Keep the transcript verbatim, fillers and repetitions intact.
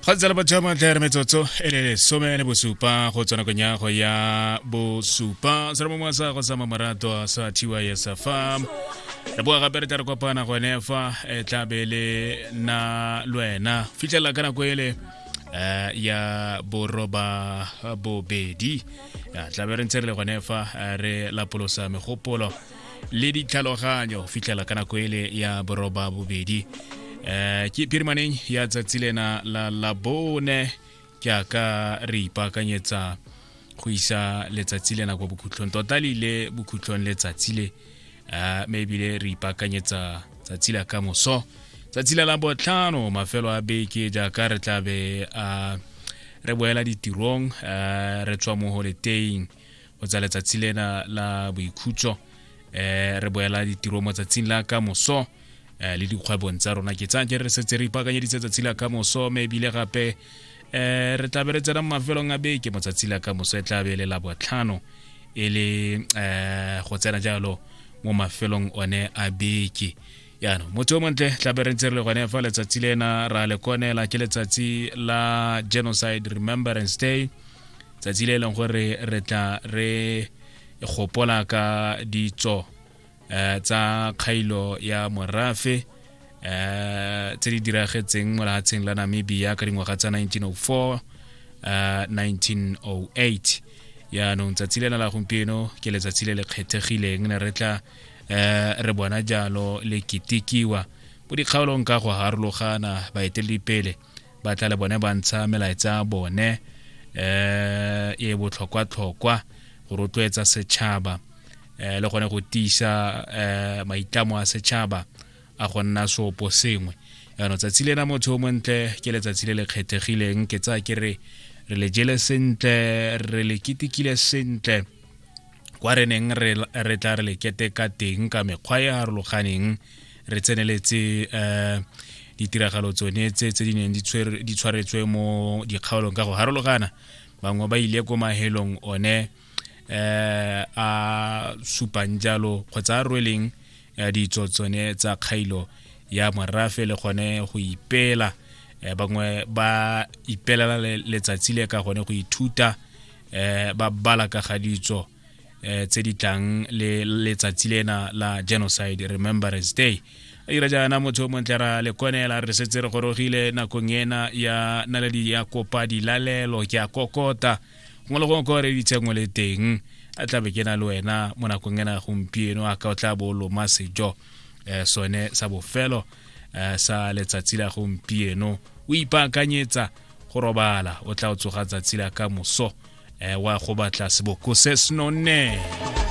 Khatsela batjama tlere metsotso elele some le bosupa go tsona konya go ya bosupa sa mo masa go sa mamarato sa thiwa ya sa farm re bua gape re tla re kopana go nefa e tlabele na lwena fitlela kana go ele ya boroba bobedi ya tlabe re ntse re le go nefa re lapolosa megopolo le ditlhaloganyo fitlela kana go ele ya boroba bobedi eh ke pirmaneng ya tsatsilena la labone kya ka re ipakanyetsa go isa letsatsile go bokhutlong totally le bokhutlong letsatsile eh maybe le re ipakanyetsa tsatsile ka moso tsatsile la botlhano mafelo a beke ja ka re tlabe a re boela ditirong eh re tswa mo holiday go tsa letsatsile la boikhutso eh re boela ditirong mo tsatsing la ka moso le dikgwebong tsa rona ke tsa ke re setse re ipakanyeditse tsatsile ka moso me bile gape eh re tla be re tsena mafelong a beke mo tsatsile ka moso e tla be le la botlhano ele eh go tsena jalo mo mafelong one a beke yana motho montle tla be re ntse re le gone fa letsatsile na ra le konela ke letsatsi la Genocide Remembrance Day tsatsile le gore re tla re gopola ka ditso eh tsa khailo ya morafe eh tse di diragetseng mo lahatseng la Namibia ka dingwaga tsa nineteen oh four uh nineteen oh eight ya no tsatsile la gompieno ke letsatsi le le kgethegileng ne re tla eh re bona jalo le kitikiwa bo di kgaolong ka go harologana ba etelipele ba tla le bone ba ntsha melaetsa bone eh e botlhokwa tlhokwa go rotloetsa setšhaba eh le gone go tisa eh maitlamo a setšhaba a go nna sopo sengwe yana tsatsile na motho montle ke letsatsi le le kgethegileng ke tsa ke re re le jele sentle re le kitikile sentle kwa re neng re re tla re le kete ka teng ka mekgwa ya harologaneng re tseneletse eh ditiragalo tsone tse tse di neng di tshwaretswe mo dikgaolong ka go harologana bangwe ba ile go mahelong one eh a supanjalo kgotsa rweleng ditso tsone tsa khailo ya morafe le gone go ipela bangwe ba ipela letsatsi le ka gone go ithuta eh ba bala ka ga ditso eh tse di tlang le letsatsi lena la Genocide Remembrance Day ira jana motho montlera le konela re setse re gorogile nakong ena ya naledi ya kopa dilalelo ke a kokota mo le go gore di tsengwe le teng a tla be ke na le wena mo nakong ena gompieno a ka o tla bo lo masejo eh sone sa bofelo eh sa letsatsi la gompieno o ipakanyetsa go robala o tla o tsoga tsatsile ka moso eh wa go batla seboko se snone.